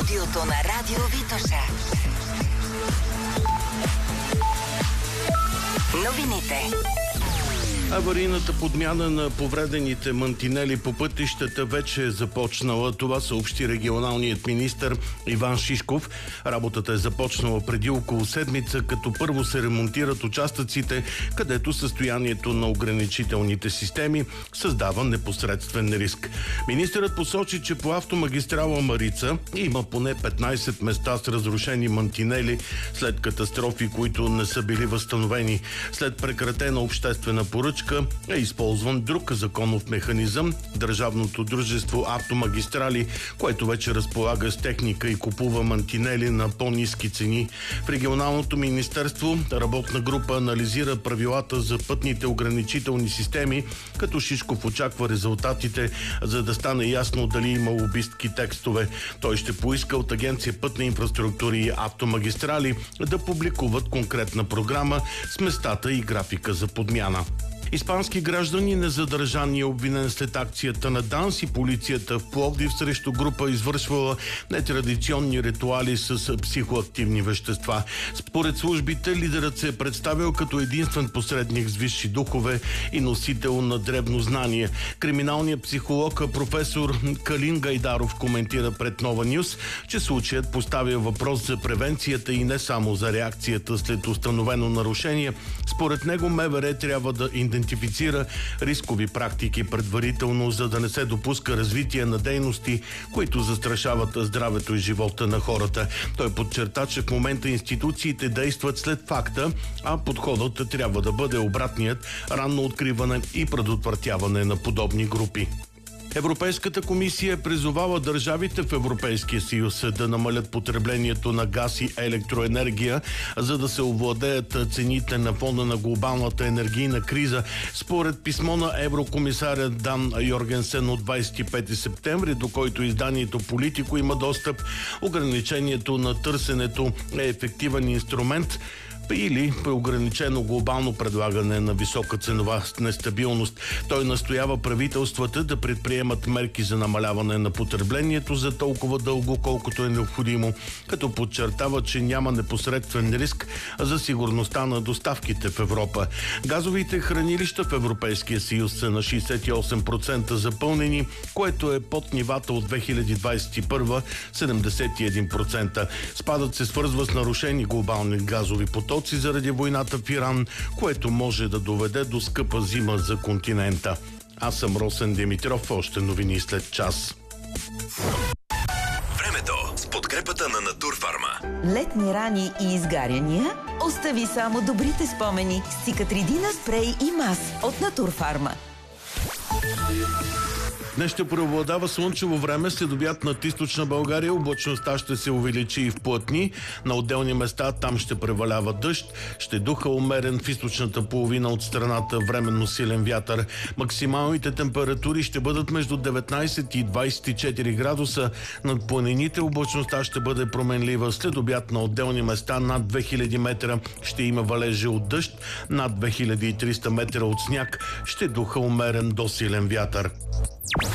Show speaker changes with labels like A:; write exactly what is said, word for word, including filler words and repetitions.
A: студиото на Радио Витоша. Новините.
B: Аварийната подмяна на повредените мантинели по пътищата вече е започнала. Това съобщи регионалният министър Иван Шишков. Работата е започнала преди около седмица, като първо се ремонтират участъците, където състоянието на ограничителните системи създава непосредствен риск. Министърът посочи, че по автомагистрала Марица има поне петнайсет места с разрушени мантинели след катастрофи, които не са били възстановени. След прекратена обществена поръчка е използван друг законов механизъм – Държавното дружество Автомагистрали, което вече разполага с техника и купува мантинели на по-ниски цени. В регионалното министерство работна група анализира правилата за пътните ограничителни системи, като Шишков очаква резултатите, за да стане ясно дали има лобистки текстове. Той ще поиска от Агенция Пътна инфраструктура и Автомагистрали да публикуват конкретна програма с местата и графика за подмяна. Испански гражданин е задържан и е обвинен след акцията на ДАНС и полицията в Пловдив срещу група, извършвала нетрадиционни ритуали с психоактивни вещества. Според службите, лидерът се е представил като единствен посредник с висши духове и носител на древно знание. Криминалният психолог професор Калин Гайдаров коментира пред Нова Нюс, че случаят поставя въпрос за превенцията и не само за реакцията след установено нарушение. Според него МВР трябва да идентифицира идентифицира рискови практики предварително, за да не се допуска развитие на дейности, които застрашават здравето и живота на хората. Той подчерта, че в момента институциите действат след факта, а подходът трябва да бъде обратният – ранно откриване и предотвратяване на подобни групи. Европейската комисия е призовала държавите в Европейския съюз да намалят потреблението на газ и електроенергия, за да се овладеят цените на фона на глобалната енергийна криза. Според писмо на еврокомисаря Дан Йоргенсен от двайсет и пети септември, до който изданието Политико има достъп, ограничението на търсенето е ефективен инструмент или при ограничено глобално предлагане на висока ценова нестабилност. Той настоява правителствата да предприемат мерки за намаляване на потреблението за толкова дълго, колкото е необходимо, като подчертава, че няма непосредствен риск за сигурността на доставките в Европа. Газовите хранилища в Европейския съюз са на шейсет и осем процента запълнени, което е под нивата от две хиляди двайсет и първа – седемдесет и един процента. Спадът се свързва с нарушени глобални газови потоци заради войната в Иран, което може да доведе до скъпа зима за континента. Аз съм Росен Димитров, още новини след час.
C: Времето с подкрепата на Натурфарма.
D: Летни рани и изгаряния? Остави само добрите спомени с Цикатридина спрей и мас от Натурфарма.
B: Днес ще преобладава слънчево време, след обяд над източна България. Облачността ще се увеличи и в плътни. На отделни места там ще превалява дъжд. Ще духа умерен в източната половина от страната временно силен вятър. Максималните температури ще бъдат между деветнайсет и двайсет и четири градуса. Над планините облачността ще бъде променлива. След обяд на отделни места над две хиляди метра ще има валежи от дъжд. Над две хиляди и триста метра от сняг. Ще духа умерен до силен вятър.